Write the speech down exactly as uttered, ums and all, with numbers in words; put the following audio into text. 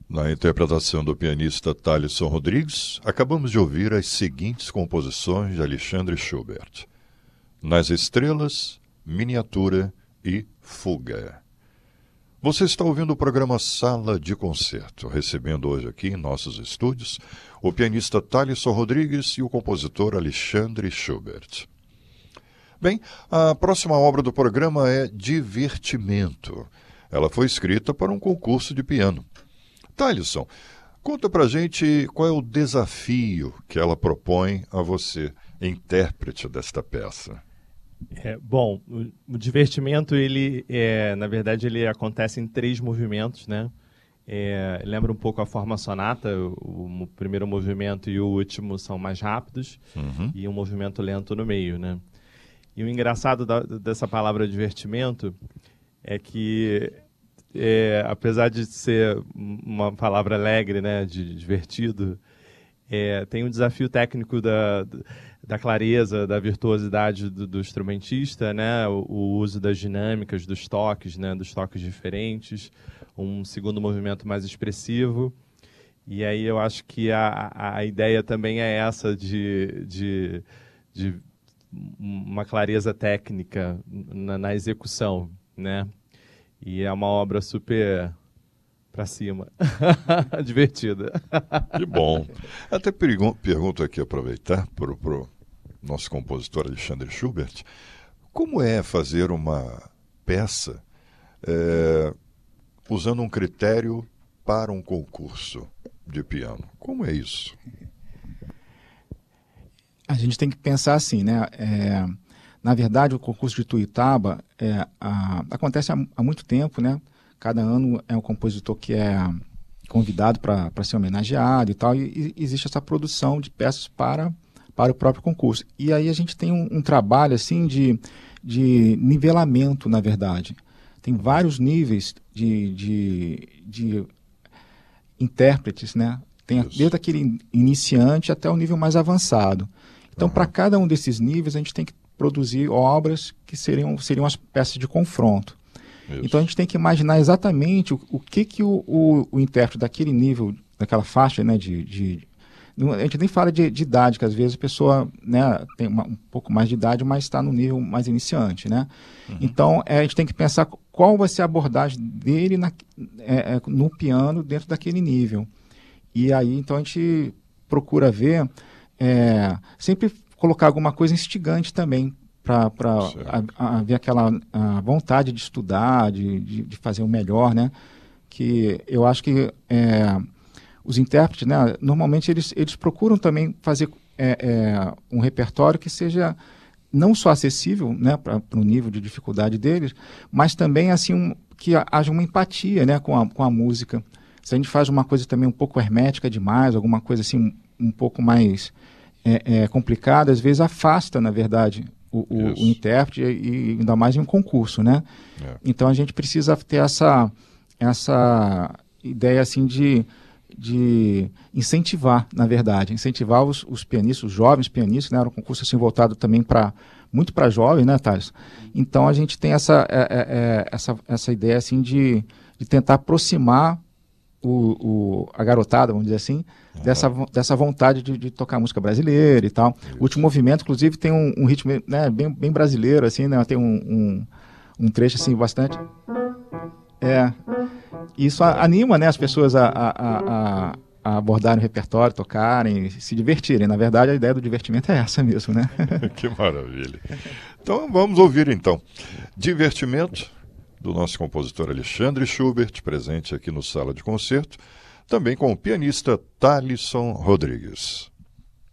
Na interpretação do pianista Thalisson Rodrigues, acabamos de ouvir as seguintes composições de Alexandre Schubert: Nas Estrelas, Miniatura e Fuga. Você está ouvindo o programa Sala de Concerto, recebendo hoje aqui em nossos estúdios o pianista Thalisson Rodrigues e o compositor Alexandre Schubert. Bem, a próxima obra do programa é Divertimento. Ela foi escrita para um concurso de piano. Thalisson, conta pra gente qual é o desafio que ela propõe a você, intérprete desta peça. É, bom, o, o divertimento, ele, é, na verdade, ele acontece em três movimentos, né? É, lembra um pouco a forma sonata, o, o primeiro movimento e o último são mais rápidos, uhum. e um movimento lento no meio, né? E o engraçado da, dessa palavra divertimento é que, é, apesar de ser uma palavra alegre, né, de divertido, é, tem um desafio técnico da, da clareza, da virtuosidade do, do instrumentista, né, o, o uso das dinâmicas, dos toques, né, dos toques diferentes, um segundo movimento mais expressivo. E aí eu acho que a, a ideia também é essa de, de, de uma clareza técnica na, na execução, né? E é uma obra super pra cima, divertida. Que bom. Até pergun- pergunto aqui, aproveitar, para o nosso compositor Alexandre Schubert, como é fazer uma peça é, usando um critério para um concurso de piano? Como é isso? A gente tem que pensar assim, né? É, na verdade, o concurso de Tuiutaba é, a, acontece há, há muito tempo, né? Cada ano é um compositor que é convidado para ser homenageado e tal, e, e existe essa produção de peças para, para o próprio concurso. E aí a gente tem um, um trabalho assim de, de nivelamento, na verdade. Tem vários níveis de, de, de intérpretes, né? Tem desde aquele iniciante até o nível mais avançado. Então, uhum. para cada um desses níveis, a gente tem que produzir obras que seriam, seriam as peças de confronto. Isso. Então, a gente tem que imaginar exatamente o, o que, que o, o, o intérprete daquele nível, daquela faixa, né, de, de, a gente nem fala de, de idade, que às vezes a pessoa, né, tem uma, um pouco mais de idade, mas está no nível mais iniciante, né? Uhum. Então, é, a gente tem que pensar qual vai ser a abordagem dele na, é, é, no piano dentro daquele nível. E aí, então, a gente procura ver... É, sempre colocar alguma coisa instigante também para haver aquela a vontade de estudar, de, de, de fazer o melhor, né? Que eu acho que é, os intérpretes, né, normalmente eles, eles procuram também fazer é, é, um repertório que seja não só acessível, né, para o nível de dificuldade deles, mas também assim um, que haja uma empatia, né, com a, com a música. Se a gente faz uma coisa também um pouco hermética demais, alguma coisa assim um pouco mais é, é, complicada, às vezes afasta, na verdade, o, o, o intérprete e ainda mais em um concurso, né? É. Então a gente precisa ter essa, essa ideia assim de, de incentivar, na verdade, incentivar os, os pianistas, os jovens pianistas, né? Era um concurso assim voltado também para muito para jovens, né, Thales? Então a gente tem essa, é, é, essa, essa ideia assim de, de tentar aproximar O, o, a garotada, vamos dizer assim, uhum. dessa, dessa vontade de, de tocar música brasileira e tal. Isso. O último movimento, inclusive, tem um, um ritmo, né, bem, bem brasileiro, assim, né, tem um, um, um trecho assim, bastante... É, isso a, anima, né, as pessoas a, a, a, a abordarem o repertório, tocarem, se divertirem. Na verdade, a ideia do divertimento é essa mesmo, né? Que maravilha. Então, vamos ouvir, então. Divertimento, do nosso compositor Alexandre Schubert, presente aqui no Sala de Concerto, também com o pianista Thalisson Rodrigues.